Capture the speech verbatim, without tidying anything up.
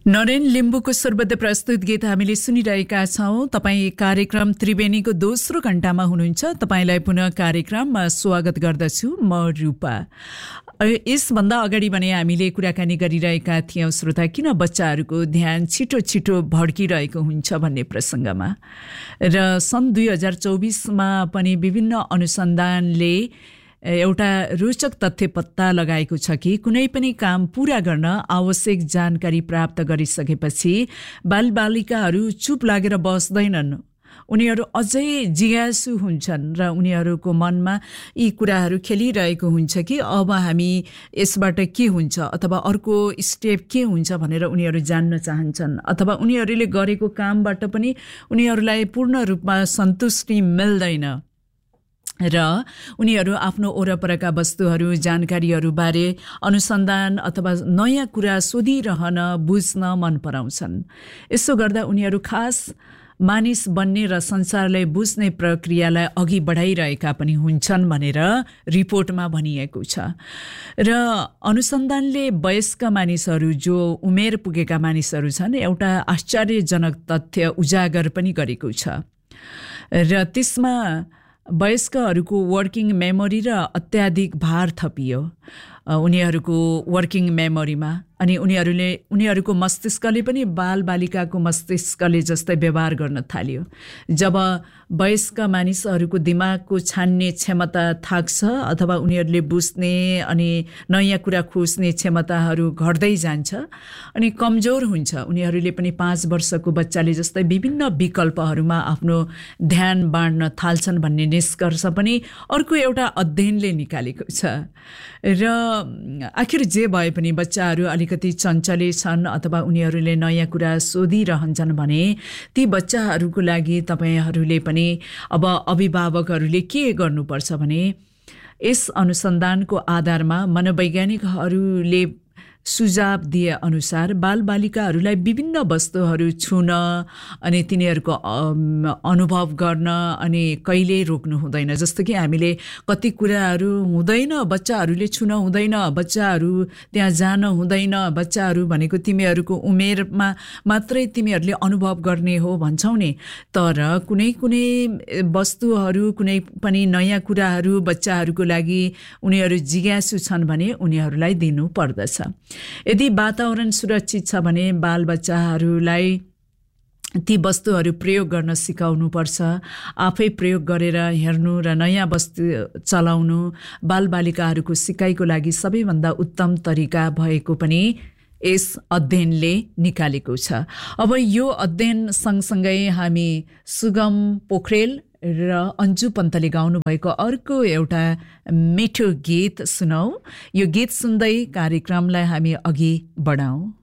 नरेन लिम्बुको स्वरबद्ध प्रस्तुत गीत हामीले सुनिरहेका छौं। तपाईँ कार्यक्रम त्रिवेणीको दोस्रो घण्टामा हुनुहुन्छ। तपाईलाई पुनः कार्यक्रममा स्वागत गर्दछु म रूपा। यसभन्दा अगाडि भने हामीले कुराकानी गरिरहेका थियौं श्रोता, किन बच्चाहरूको ध्यान छिटो छिटो भड्किरहेको हुन्छ भन्ने प्रसङ्गमा। र सन् दुई हजार चौबिसमा पनि विभिन्न अनुसन्धानले एउटा रोचक तथ्य पत्ता लगाएको छ कि कुनै पनि काम पूरा गर्न आवश्यक जानकारी प्राप्त गरिसकेपछि बालबालिकाहरू चुप लागेर बस्दैनन्। उनीहरू अझै जिज्ञासु हुन्छन् र उनीहरूको मनमा यी कुराहरू खेलिरहेको हुन्छ कि अब हामी यसबाट के हुन्छ अथवा अर्को स्टेप के हुन्छ भनेर उनीहरू जान्न चाहन्छन्। अथवा उनीहरूले गरेको कामबाट पनि उनीहरूलाई पूर्ण रूपमा सन्तुष्टि मिल्दैन र उनीहरू आफ्नो वरपरका वस्तुहरू जानकारीहरूबारे अनुसन्धान अथवा नयाँ कुरा सोधिरहन बुझ्न मन पराउँछन्। यसो गर्दा उनीहरू खास मानिस बन्ने र संसारलाई बुझ्ने प्रक्रियालाई अघि बढाइरहेका पनि हुन्छन् भनेर रिपोर्टमा भनिएको छ। र अनुसन्धानले वयस्क मानिसहरू जो उमेर पुगेका मानिसहरू छन् एउटा आश्चर्यजनक तथ्य उजागर पनि गरेको छ। र त्यसमा वयस्कहरूको वर्किङ मेमोरी र अत्याधिक भार थपियो उनीहरूको वर्किङ मेमोरीमा। अनि उनीहरूले उनीहरूको मस्तिष्कले पनि बालबालिकाको मस्तिष्कले जस्तै व्यवहार गर्न थाल्यो। जब वयस्क मानिसहरूको दिमागको छान्ने क्षमता थाक्छ अथवा उनीहरूले बुझ्ने अनि नयाँ कुरा खोज्ने क्षमताहरू घट्दै जान्छ अनि कमजोर हुन्छ। उनीहरूले पनि पाँच वर्षको बच्चाले जस्तै विभिन्न विकल्पहरूमा आफ्नो ध्यान बाँड्न थाल्छन् भन्ने निष्कर्ष पनि अर्को एउटा अध्ययनले निकालेको छ। र आखिर जे भए पनि बच्चाहरू अलिकति चञ्चले छन् अथवा उनीहरूले नयाँ कुरा सोधिरहन्छन् भने ती बच्चाहरूको लागि तपाईहरूले पनि अब अभिभावकहरूले के गर्नुपर्छ भने यस अनुसन्धानको आधारमा मनोवैज्ञानिकहरूले सुझाव दिए अनुसार बालबालिकाहरूलाई विभिन्न वस्तुहरू छुन अनि तिनीहरूको अनुभव गर्न अनि कहिले रोक्नु हुँदैन। जस्तो कि हामीले कति कुराहरू हुँदैन, बच्चाहरूले छुन हुँदैन, बच्चाहरू त्यहाँ जान हुँदैन, बच्चाहरू भनेको तिमीहरूको उमेरमा मात्रै तिमीहरूले अनुभव गर्ने हो भन्छौ नि। तर कुनै कुनै वस्तुहरू कुनै पनि नयाँ कुराहरू बच्चाहरूको लागि उनीहरू जिज्ञासु छन् भने उनीहरूलाई दिनु पर्दछ। यदि वातावरण सुरक्षित छ भने बालबच्चाहरूलाई ती वस्तुहरू प्रयोग गर्न सिकाउनुपर्छ। आफै प्रयोग गरेर हेर्नु र नयाँ वस्तु चलाउनु बालबालिकाहरूको सिकाइको लागि सबैभन्दा उत्तम तरिका भएको पनि यस अध्ययनले निकालेको छ। अब यो अध्ययन सँगसँगै हामी सुगम पोखरेल र अन्जु पन्तले गाउनु भएको अर्को एउटा मिठो गीत सुनौ। यो गीत सुन्दै कार्यक्रमलाई हामी अघि बढाउँ।